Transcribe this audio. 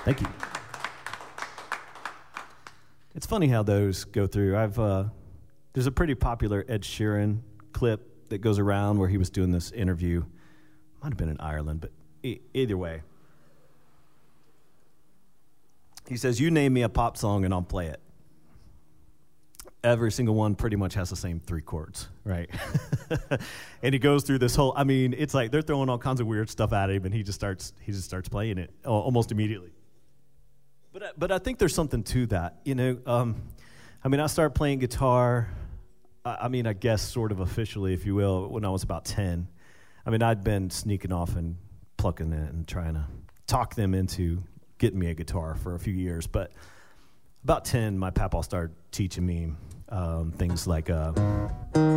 Thank you. It's funny how those go through. There's a pretty popular Ed Sheeran clip that goes around where he was doing this interview. Might have been in Ireland, but either way. He says, you name me a pop song and I'll play it. Every single one pretty much has the same 3 chords, right? And he goes through this whole, it's like they're throwing all kinds of weird stuff at him and he just starts playing it almost immediately. But I think there's something to that, I started playing guitar, I guess sort of officially, if you will, when I was about 10. I'd been sneaking off and plucking it and trying to talk them into getting me a guitar for a few years. But about 10, my papa started teaching me things like